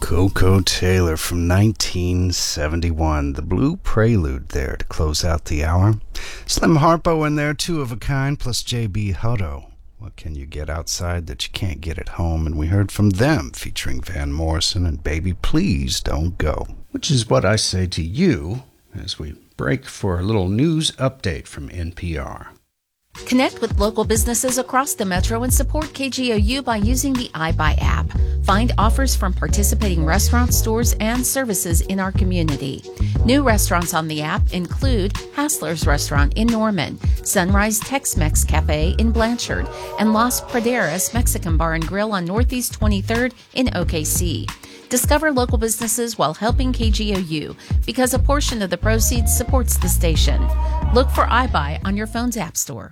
Coco Taylor from 1971. The Blue Prelude there to close out the hour. Slim Harpo in there, two of a kind, plus J.B. Hutto. What can you get outside that you can't get at home? And we heard from them, featuring Van Morrison and Baby Please Don't Go. Which is what I say to you as we break for a little news update from NPR. Connect with local businesses across the metro and support KGOU by using the iBuy app. Find offers from participating restaurants, stores, and services in our community. New restaurants on the app include Hassler's Restaurant in Norman, Sunrise Tex-Mex Cafe in Blanchard, and Las Praderas Mexican Bar and Grill on Northeast 23rd in OKC. Discover local businesses while helping KGOU, because a portion of the proceeds supports the station. Look for iBuy on your phone's app store.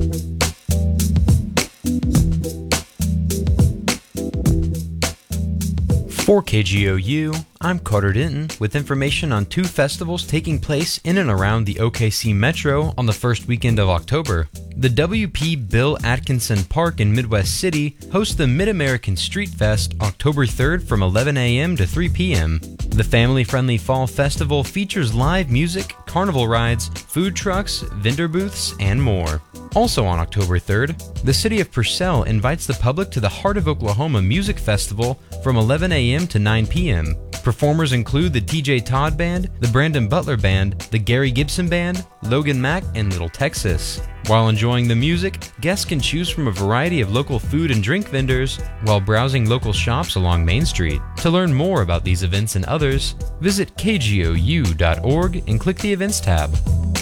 For KGOU, I'm Carter Denton with information on two festivals taking place in and around the OKC Metro on the first weekend of October. The W.P. Bill Atkinson Park in Midwest City hosts the Mid-American Street Fest October 3rd from 11 a.m. to 3 p.m. The family-friendly fall festival features live music, carnival rides, food trucks, vendor booths, and more. Also on October 3rd, the city of Purcell invites the public to the Heart of Oklahoma Music Festival from 11 a.m. to 9 p.m. Performers include the TJ Todd Band, the Brandon Butler Band, the Gary Gibson Band, Logan Mack, and Little Texas. While enjoying the music, guests can choose from a variety of local food and drink vendors while browsing local shops along Main Street. To learn more about these events and others, visit kgou.org and click the Events tab.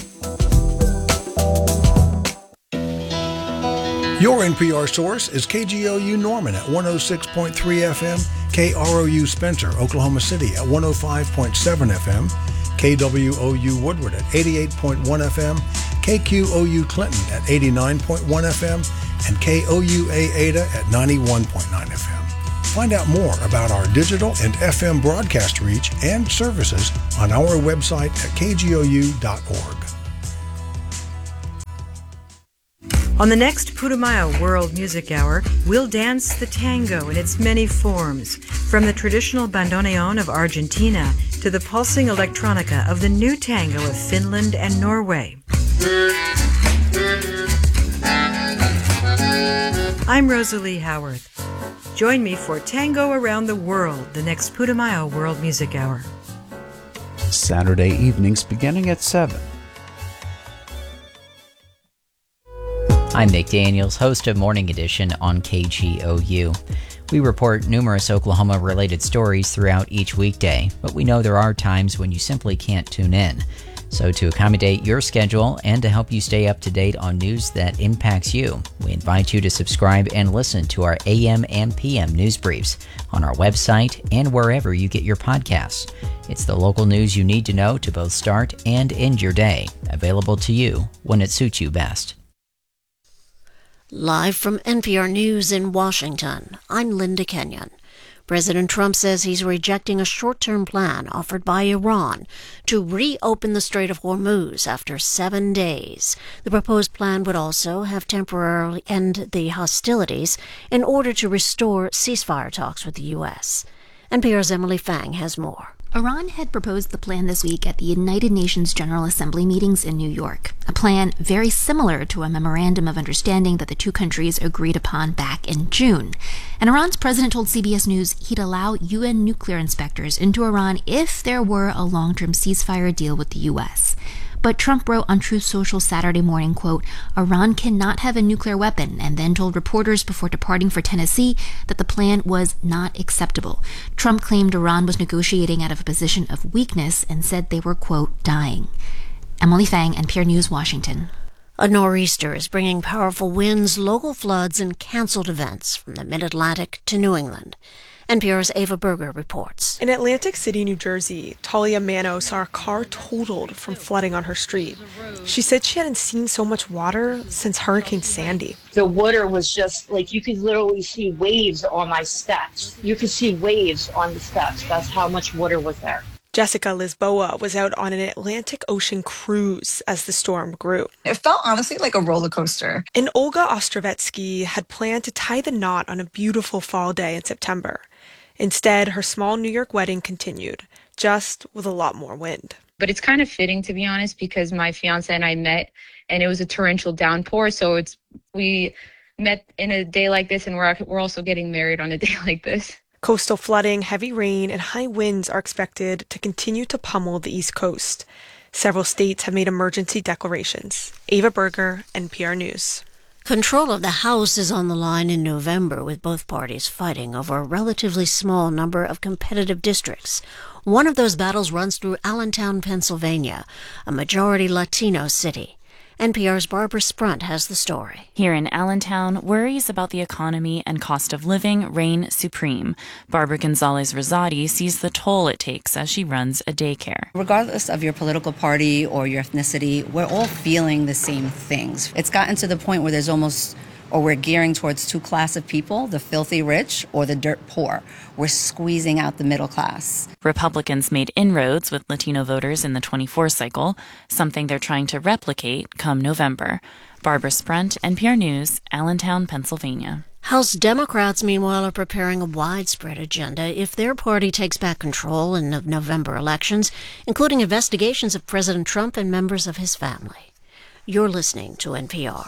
Your NPR source is KGOU Norman at 106.3 FM, KROU Spencer, Oklahoma City at 105.7 FM, KWOU Woodward at 88.1 FM, KQOU Clinton at 89.1 FM, and KOUA Ada at 91.9 FM. Find out more about our digital and FM broadcast reach and services on our website at kgou.org. On the next Putumayo World Music Hour, we'll dance the tango in its many forms, from the traditional bandoneon of Argentina to the pulsing electronica of the new tango of Finland and Norway. I'm Rosalie Howarth. Join me for Tango Around the World, the next Putumayo World Music Hour. Saturday evenings beginning at 7. I'm Nick Daniels, host of Morning Edition on KGOU. We report numerous Oklahoma-related stories throughout each weekday, but we know there are times when you simply can't tune in. So to accommodate your schedule and to help you stay up to date on news that impacts you, we invite you to subscribe and listen to our AM and PM news briefs on our website and wherever you get your podcasts. It's the local news you need to know to both start and end your day, available to you when it suits you best. Live from NPR News in Washington, I'm Linda Kenyon. President Trump says he's rejecting a short-term plan offered by Iran to reopen the Strait of Hormuz after 7 days. The proposed plan would also have temporarily end the hostilities in order to restore ceasefire talks with the U.S. NPR's Emily Fang has more. Iran had proposed the plan this week at the United Nations General Assembly meetings in New York, a plan very similar to a memorandum of understanding that the two countries agreed upon back in June. And Iran's president told CBS News he'd allow UN nuclear inspectors into Iran if there were a long-term ceasefire deal with the U.S. But Trump wrote on Truth Social Saturday morning, quote, Iran cannot have a nuclear weapon, and then told reporters before departing for Tennessee that the plan was not acceptable. Trump claimed Iran was negotiating out of a position of weakness and said they were, quote, dying. Emily Fang, NPR News, Washington. A nor'easter is bringing powerful winds, local floods, and canceled events from the mid-Atlantic to New England. NPR's Ava Berger reports. In Atlantic City, New Jersey, Talia Mano saw a car totaled from flooding on her street. She said she hadn't seen so much water since Hurricane Sandy. The water was just like you could literally see waves on my steps. You could see waves on the steps. That's how much water was there. Jessica Lisboa was out on an Atlantic Ocean cruise as the storm grew. It felt honestly like a roller coaster. And Olga Ostrovetsky had planned to tie the knot on a beautiful fall day in September. Instead, her small New York wedding continued, just with a lot more wind. But it's kind of fitting, to be honest, because my fiance and I met and it was a torrential downpour. So we met in a day like this, and we're also getting married on a day like this. Coastal flooding, heavy rain, and high winds are expected to continue to pummel the East Coast. Several states have made emergency declarations. Ava Berger, NPR News. Control of the House is on the line in November, with both parties fighting over a relatively small number of competitive districts. One of those battles runs through Allentown, Pennsylvania, a majority Latino city. NPR's Barbara Sprunt has the story. Here in Allentown, worries about the economy and cost of living reign supreme. Barbara Gonzalez-Rosati sees the toll it takes as she runs a daycare. Regardless of your political party or your ethnicity, we're all feeling the same things. It's gotten to the point where we're gearing towards two classes of people, the filthy rich or the dirt poor. We're squeezing out the middle class. Republicans made inroads with Latino voters in the 24 cycle, something they're trying to replicate come November. Barbara Sprunt, NPR News, Allentown, Pennsylvania. House Democrats, meanwhile, are preparing a widespread agenda if their party takes back control in the November elections, including investigations of President Trump and members of his family. You're listening to NPR.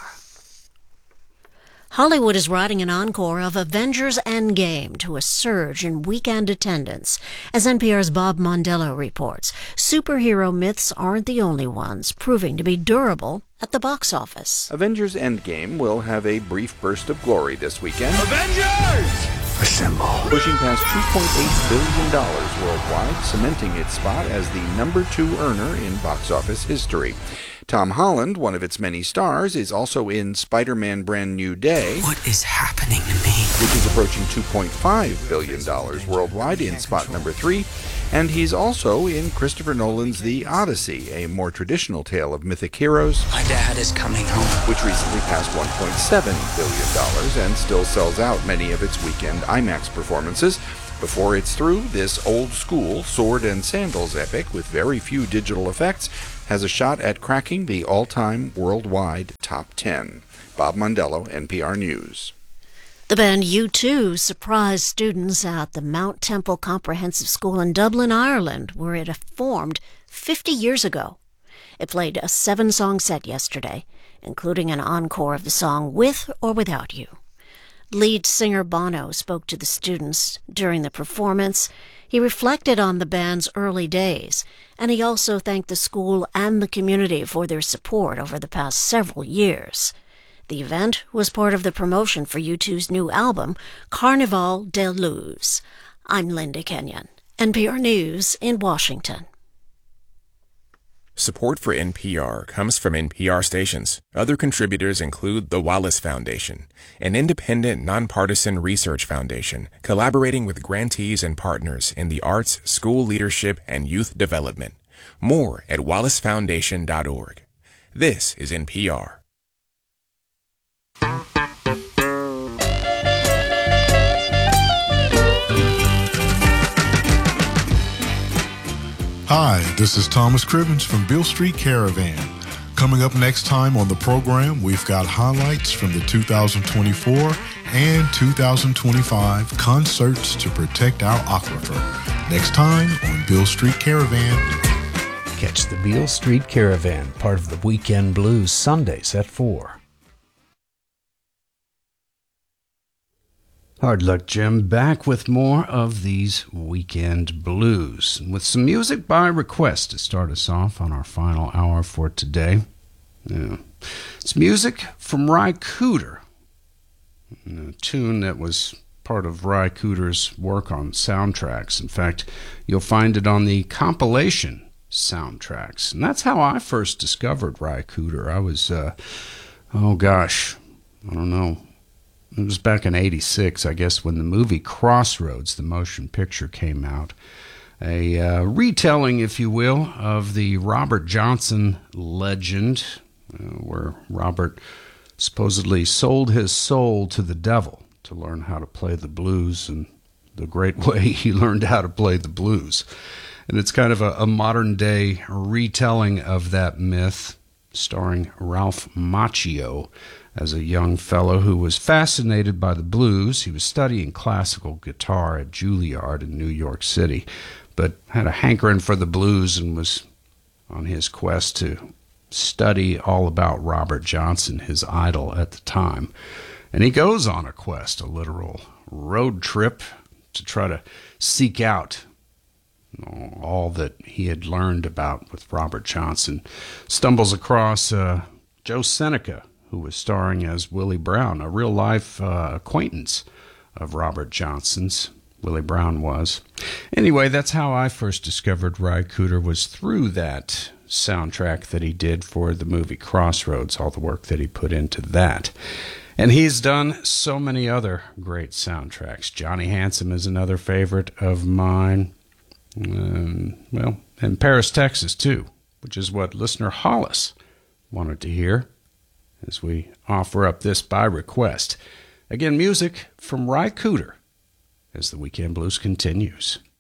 Hollywood is riding an encore of Avengers Endgame to a surge in weekend attendance. As NPR's Bob Mondello reports, superhero myths aren't the only ones proving to be durable at the box office. Avengers Endgame will have a brief burst of glory this weekend. Avengers! Assemble. Pushing past $2.8 billion worldwide, cementing its spot as the number 2 earner in box office history. Tom Holland, one of its many stars, is also in Spider-Man Brand New Day. What is happening to me? Which is approaching $2.5 billion worldwide in spot number 3. And he's also in Christopher Nolan's The Odyssey, a more traditional tale of mythic heroes. My dad is coming home. Which recently passed $1.7 billion and still sells out many of its weekend IMAX performances. Before it's through, this old-school sword and sandals epic with very few digital effects has a shot at cracking the all-time worldwide top 10. Bob Mondello, NPR News. The band U2 surprised students at the Mount Temple Comprehensive School in Dublin, Ireland, where it formed 50 years ago. It played a 7-song set yesterday, including an encore of the song With or Without You. Lead singer Bono spoke to the students during the performance. He reflected on the band's early days, and he also thanked the school and the community for their support over the past several years. The event was part of the promotion for U2's new album, Carnival de Luz. I'm Linda Kenyon, NPR News in Washington. Support for NPR comes from NPR stations. Other contributors include the Wallace Foundation, an independent, nonpartisan research foundation collaborating with grantees and partners in the arts, school leadership, and youth development. More at wallacefoundation.org. This is NPR. Hi, this is Thomas Cribbins from Beale Street Caravan. Coming up next time on the program, we've got highlights from the 2024 and 2025 Concerts to Protect Our Aquifer. Next time on Beale Street Caravan. Catch the Beale Street Caravan, part of the Weekend Blues, Sundays at 4. Hard Luck Jim back with more of these weekend blues, with some music by request to start us off on our final hour for today. It's music from Ry Cooder, a tune that was part of Ry Cooder's work on soundtracks. In fact, you'll find it on the compilation soundtracks, and that's how I first discovered Ry Cooder. I was, I don't know. It was back in '86, I guess, when the movie Crossroads, the motion picture, came out. A retelling, if you will, of the Robert Johnson legend, where Robert supposedly sold his soul to the devil to learn how to play the blues, and the great way he learned how to play the blues. And it's kind of a modern-day retelling of that myth, starring Ralph Macchio As a young fellow who was fascinated by the blues, he was studying classical guitar at Juilliard in New York City, but had a hankering for the blues and was on his quest to study all about Robert Johnson, his idol at the time. And he goes on a quest, a literal road trip, to try to seek out all that he had learned about with Robert Johnson. Stumbles across Joe Seneca, who was starring as Willie Brown, a real-life acquaintance of Robert Johnson's. Willie Brown was. Anyway, that's how I first discovered Ry Cooder, was through that soundtrack that he did for the movie Crossroads, all the work that he put into that. And he's done so many other great soundtracks. Johnny Handsome is another favorite of mine. And Paris, Texas, too, which is what listener Hollis wanted to hear as we offer up this by request. Again, music from Ry Cooder as the Weekend Blues continues.